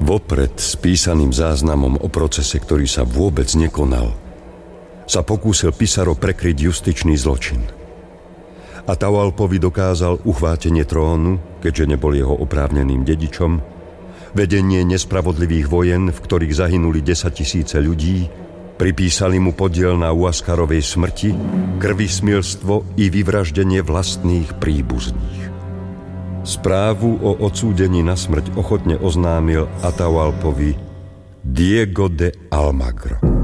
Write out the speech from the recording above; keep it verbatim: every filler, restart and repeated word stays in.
Vopred s písaným záznamom o procese, ktorý sa vôbec nekonal, sa pokúsil Pissarro prekryť justičný zločin. Atahualpovi dokázal uchvátenie trónu, keďže nebol jeho oprávneným dedičom, vedenie nespravodlivých vojen, v ktorých zahynuli desaťtisíce ľudí, pripísali mu podiel na Huascarovej smrti, krvismilstvo i vyvraždenie vlastných príbuzných. Správu o odsúdení na smrť ochotne oznámil Atahualpovi Diego de Almagro.